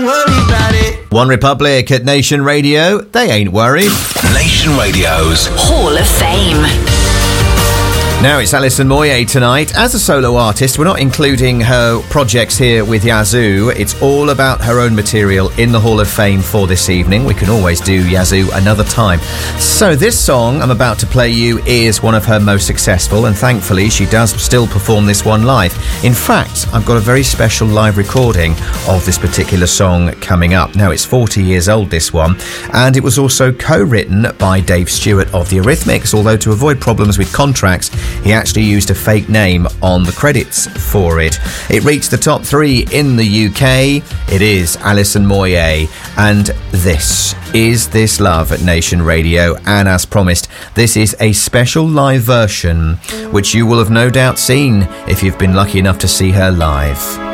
worry about it. One Republic at Nation Radio, they ain't worried. Nation Radio's Hall of Fame. Now it's Alison Moyet tonight. As a solo artist, we're not including her projects here with Yazoo. It's all about her own material in the Hall of Fame for this evening. We can always do Yazoo another time. So this song I'm about to play you is one of her most successful, and thankfully she does still perform this one live. In fact, I've got a very special live recording of this particular song coming up. Now it's 40 years old, this one, and it was also co-written by Dave Stewart of the Eurythmics, although to avoid problems with contracts, he actually used a fake name on the credits for it. It reached the top 3 in the UK. It is Alison Moyet, and this is This Love at Nation Radio. And as promised, this is a special live version, which you will have no doubt seen if you've been lucky enough to see her live.